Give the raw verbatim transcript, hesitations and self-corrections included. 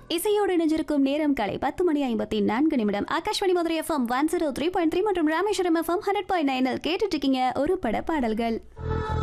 இசையோடு இணைஞ்சிருக்கும் நேரம் காலை பத்து மணி ஐம்பத்தி நான்கு நிமிடம். Akashvani Madurai FM one zero three point three மற்றும் ராமேஸ்வரம் எஃப்எம் ஹண்ட்ரட் பாயிண்ட் நைனில் கேட்டுட்டு இருக்கீங்க ஒரு பட பாடல்கள்.